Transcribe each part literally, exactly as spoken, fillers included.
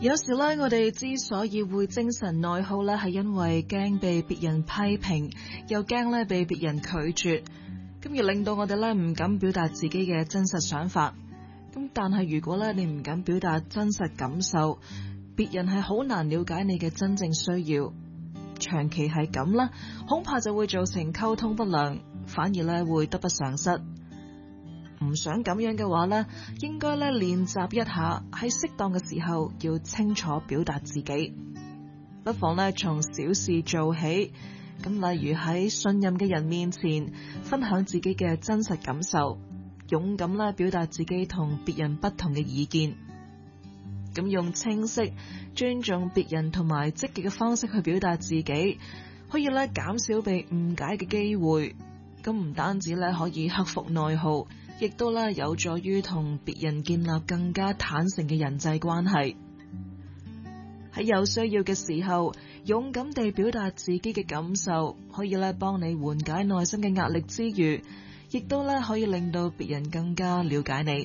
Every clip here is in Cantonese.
有時咧，我哋之所以會精神內耗咧，係因為驚被別人批評，又驚咧被別人拒絕，咁而令到我哋咧唔敢表達自己嘅真實想法。咁但係如果咧你唔敢表達真實感受，別人係好難了解你嘅真正需要。長期係咁啦，恐怕就會造成溝通不良，反而咧會得不償失。唔想咁樣嘅話呢，應該咧練習一下喺適當嘅時候要清楚表達自己，不妨咧從小事做起。咁例如喺信任嘅人面前分享自己嘅真實感受，勇敢咧表達自己同別人不同嘅意見。咁用清晰、尊重別人同埋積極嘅方式去表達自己，可以咧減少被誤解嘅機會。咁唔單止咧可以克服內耗，亦都咧有助於同別人建立更加坦誠嘅人際關係。喺有需要嘅時候，勇敢地表達自己嘅感受，可以咧幫你緩解內心嘅壓力之餘，亦都咧可以令到別人更加了解你。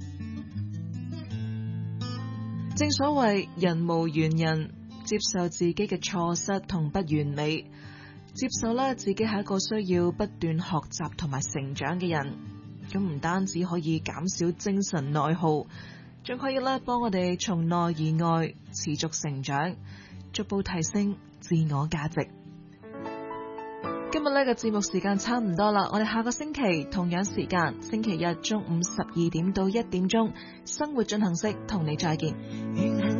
正所謂人無完人，接受自己嘅錯失同不完美，接受咧自己係一個需要不斷學習同埋成長嘅人。咁唔單止可以減少精神內耗，仲可以咧幫我哋從內而外持續成長，逐步提升自我價值。今日呢個節目時間差唔多啦，我哋下個星期同樣時間，星期日中午十二點到一點鐘，生活進行式同你再見。